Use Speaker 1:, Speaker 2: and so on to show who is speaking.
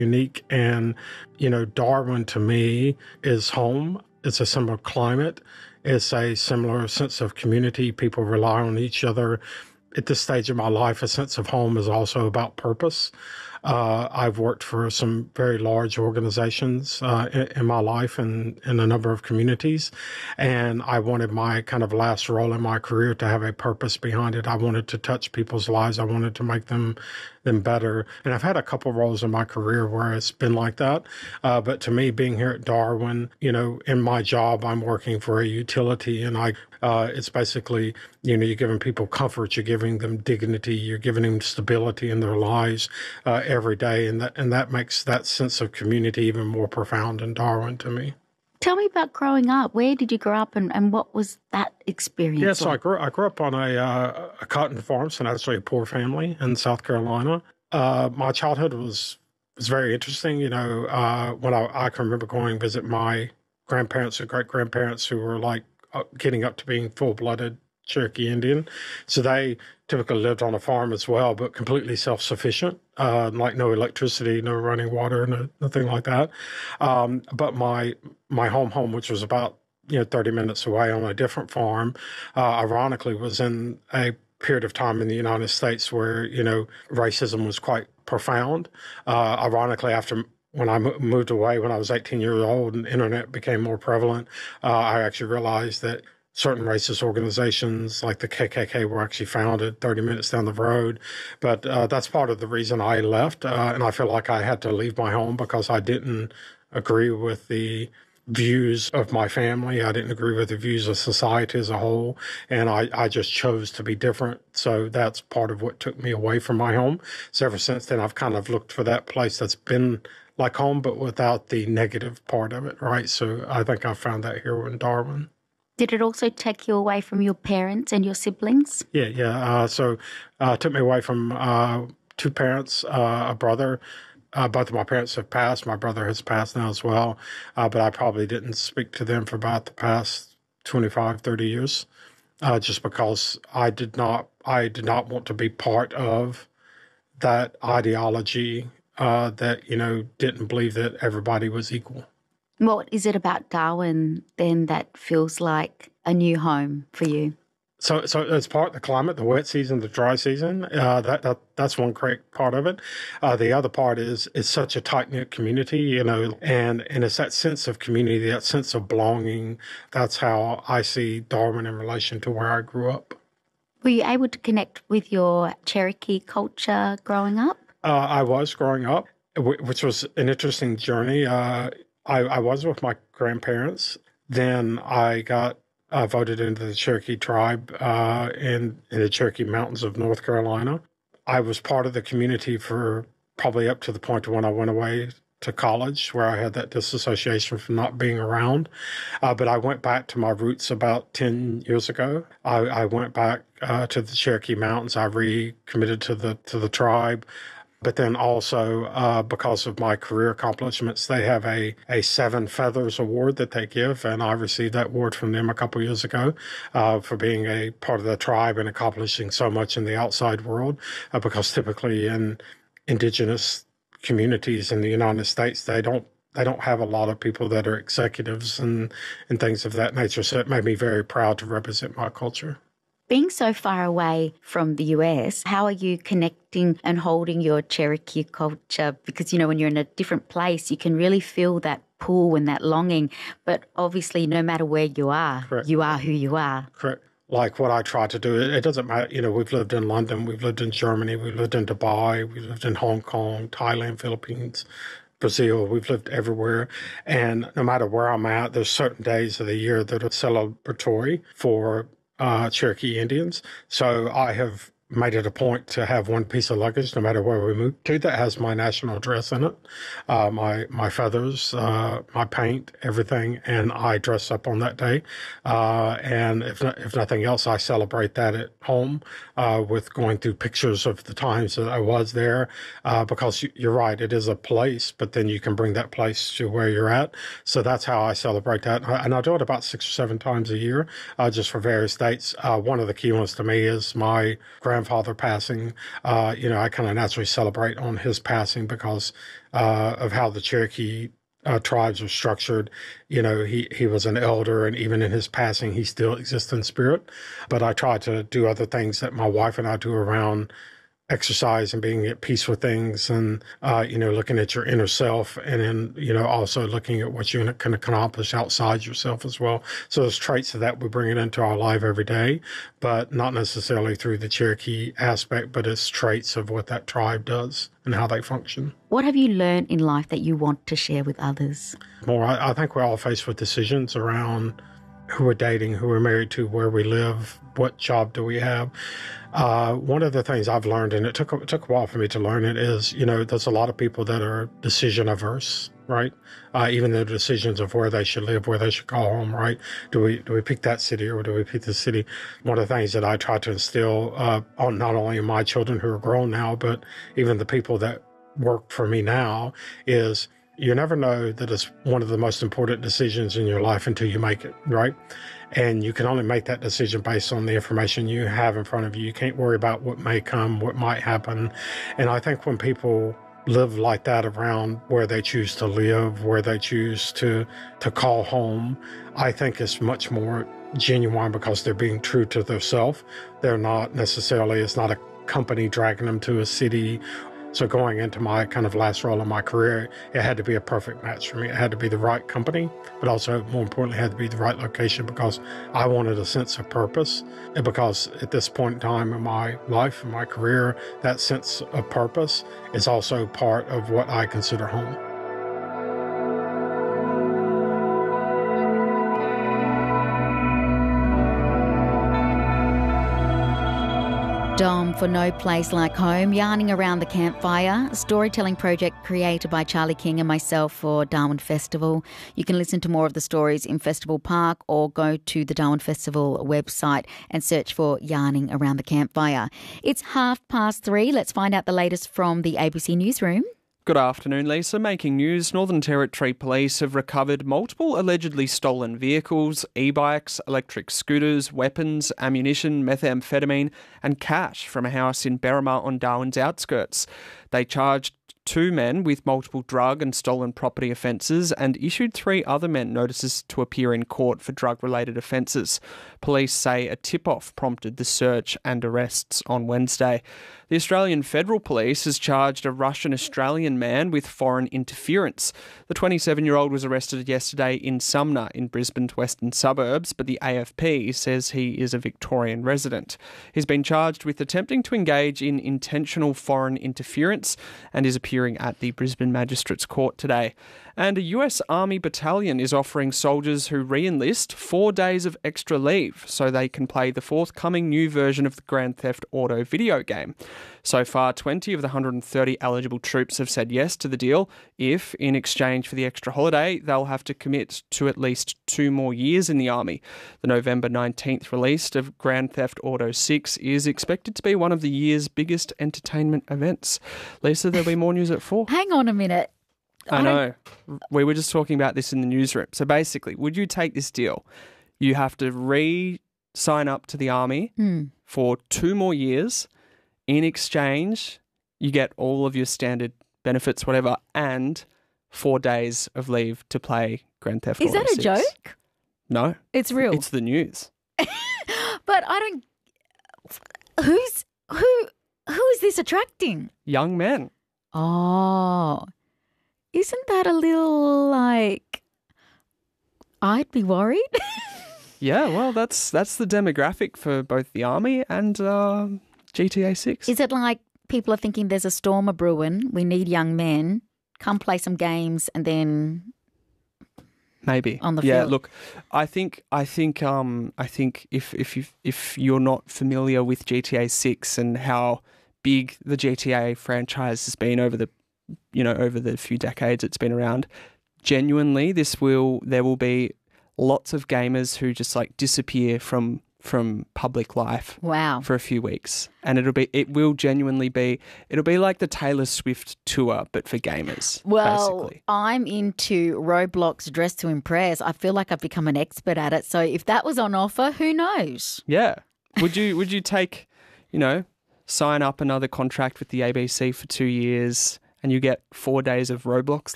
Speaker 1: unique. And, Darwin to me is home. It's a similar climate. It's a similar sense of community. People rely on each other. At this stage of my life, a sense of home is also about purpose. I've worked for some very large organizations in my life and in a number of communities. And I wanted my kind of last role in my career to have a purpose behind it. I wanted to touch people's lives. I wanted to make them better. And I've had a couple roles in my career where it's been like that. But to me, being here at Darwin, in my job, I'm working for a utility, and it's basically, you're giving people comfort, you're giving them dignity, you're giving them stability in their lives every day. And that makes that sense of community even more profound in Darwin to me.
Speaker 2: Tell me about growing up. Where did you grow up and what was that experience
Speaker 1: Yeah, so
Speaker 2: like?
Speaker 1: I grew up on a cotton farm, so actually a poor family in South Carolina. My childhood was very interesting. When I can remember going to visit my grandparents and great-grandparents who were like getting up to being full-blooded Cherokee Indian. So they typically lived on a farm as well, but completely self-sufficient, like no electricity, no running water, nothing like that. But my home, which was about 30 minutes away on a different farm, ironically was in a period of time in the United States where, racism was quite profound. Ironically, when I moved away when I was 18 years old and internet became more prevalent, I actually realized that certain racist organizations like the KKK were actually founded 30 minutes down the road. But that's part of the reason I left. And I feel like I had to leave my home because I didn't agree with the views of my family. I didn't agree with the views of society as a whole. And I just chose to be different. So that's part of what took me away from my home. So ever since then, I've kind of looked for that place that's been like home, but without the negative part of it, right? So I think I found that here in Darwin.
Speaker 2: Did it also take you away from your parents and your siblings?
Speaker 1: Yeah. So it took me away from two parents, a brother. Both of my parents have passed. My brother has passed now as well. But I probably didn't speak to them for about the past 25, 30 years, just because I did not want to be part of that ideology that, didn't believe that everybody was equal.
Speaker 2: What is it about Darwin then that feels like a new home for you?
Speaker 1: So it's part of the climate, the wet season, the dry season. That's one great part of it. The other part is it's such a tight-knit community, and it's that sense of community, that sense of belonging. That's how I see Darwin in relation to where I grew up.
Speaker 2: Were you able to connect with your Cherokee culture growing up?
Speaker 1: I was growing up, which was an interesting journey. I was with my grandparents. Then I got voted into the Cherokee tribe in the Cherokee Mountains of North Carolina. I was part of the community for probably up to the point when I went away to college, where I had that disassociation from not being around. But I went back to my roots about 10 years ago. I went back to the Cherokee Mountains. I recommitted to the tribe. But then also, because of my career accomplishments, they have a Seven Feathers Award that they give, and I received that award from them a couple of years ago for being a part of the tribe and accomplishing so much in the outside world. Because typically in indigenous communities in the United States, they don't have a lot of people that are executives and things of that nature. So it made me very proud to represent my culture.
Speaker 2: Being so far away from the US, how are you connecting and holding your Cherokee culture? Because, when you're in a different place, you can really feel that pull and that longing. But obviously, no matter where you are,
Speaker 1: Correct.
Speaker 2: You are who you are.
Speaker 1: Correct. Like what I try to do, it doesn't matter. We've lived in London, we've lived in Germany, we've lived in Dubai, we've lived in Hong Kong, Thailand, Philippines, Brazil. We've lived everywhere. And no matter where I'm at, there's certain days of the year that are celebratory for Cherokee Indians. So I have made it a point to have one piece of luggage, no matter where we move to, that has my national dress in it, my feathers, my paint, everything, and I dress up on that day. And if nothing else, I celebrate that at home with going through pictures of the times that I was there, because you're right, it is a place, but then you can bring that place to where you're at. So that's how I celebrate that. And I do it about 6 or 7 times a year, just for various dates. One of the key ones to me is my grandmother grandfather passing, I kind of naturally celebrate on his passing because of how the Cherokee tribes are structured. He was an elder, and even in his passing, he still exists in spirit. But I try to do other things that my wife and I do around exercise and being at peace with things, and looking at your inner self, and then also looking at what you can accomplish outside yourself as well. So there's traits of that we bring it into our life every day, but not necessarily through the Cherokee aspect, but it's traits of what that tribe does and how they function.
Speaker 2: What have you learned in life that you want to share with others?
Speaker 1: I think we're all faced with decisions around who we're dating, who we're married to, where we live, what job do we have. One of the things I've learned, and it took a while for me to learn it, is, there's a lot of people that are decision averse, right? Even the decisions of where they should live, where they should call home, right? Do we pick that city or do we pick this city? One of the things that I try to instill on not only my children who are grown now, but even the people that work for me now is, you never know that it's one of the most important decisions in your life until you make it, right? And you can only make that decision based on the information you have in front of you. You can't worry about what may come, what might happen. And I think when people live like that around where they choose to live, where they choose to call home, I think it's much more genuine because they're being true to themselves. They're not necessarily, it's not a company dragging them to a city. So going into my kind of last role in my career, it had to be a perfect match for me. It had to be the right company, but also more importantly, it had to be the right location because I wanted a sense of purpose. And because at this point in time in my life, in my career, that sense of purpose is also part of what I consider home.
Speaker 2: Dom for No Place Like Home, yarning around the campfire, a storytelling project created by Charlie King and myself for Darwin Festival. You can listen to more of the stories in Festival Park or go to the Darwin Festival website and search for Yarning Around the Campfire. It's 3:30. Let's find out the latest from the ABC Newsroom.
Speaker 3: Good afternoon, Lisa. Making news, Northern Territory Police have recovered multiple allegedly stolen vehicles, e-bikes, electric scooters, weapons, ammunition, methamphetamine and cash from a house in Berrima on Darwin's outskirts. They charged 2 men with multiple drug and stolen property offences and issued 3 other men notices to appear in court for drug-related offences. Police say a tip-off prompted the search and arrests on Wednesday. The Australian Federal Police has charged a Russian-Australian man with foreign interference. The 27-year-old was arrested yesterday in Sumner in Brisbane's western suburbs, but the AFP says he is a Victorian resident. He's been charged with attempting to engage in intentional foreign interference and is appearing at the Brisbane Magistrates Court today. And a US Army battalion is offering soldiers who re-enlist 4 days of extra leave so they can play the forthcoming new version of the Grand Theft Auto video game. So far, 20 of the 130 eligible troops have said yes to the deal if, in exchange for the extra holiday, they'll have to commit to at least 2 more years in the Army. The November 19th release of Grand Theft Auto 6 is expected to be one of the year's biggest entertainment events. Lisa, there'll be more news at 4.
Speaker 2: Hang on a minute.
Speaker 3: I know. We were just talking about this in the newsroom. So basically, would you take this deal? You have to re-sign up to the Army for 2 more years. In exchange, you get all of your standard benefits, whatever, and 4 days of leave to play Grand Theft Auto.
Speaker 2: Is that a
Speaker 3: 6.
Speaker 2: joke?
Speaker 3: No.
Speaker 2: It's real.
Speaker 3: It's the news.
Speaker 2: But I don't... Who is this attracting?
Speaker 3: Young men.
Speaker 2: Oh... Isn't that a little like I'd be worried?
Speaker 3: Yeah, well, that's the demographic for both the Army and GTA 6.
Speaker 2: Is it like people are thinking there's a storm a brewing, we need young men, come play some games and then
Speaker 3: maybe
Speaker 2: on the
Speaker 3: yeah,
Speaker 2: field?
Speaker 3: Look, I think if you're not familiar with GTA 6 and how big the GTA franchise has been over the few decades it's been around, genuinely there will be lots of gamers who just like disappear from public life.
Speaker 2: Wow.
Speaker 3: For a few weeks. And it'll be like the Taylor Swift tour but for gamers.
Speaker 2: Well,
Speaker 3: basically.
Speaker 2: I'm into Roblox Dress to Impress. I feel like I've become an expert at it. So if that was on offer, who knows?
Speaker 3: Yeah. Would you take, sign up another contract with the ABC for 2 years, and you get 4 days of Roblox